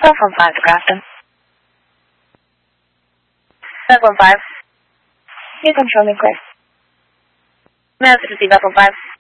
Cell phone 5 to Grafton. 715. You control me, clear. May I receive Cell phone 5?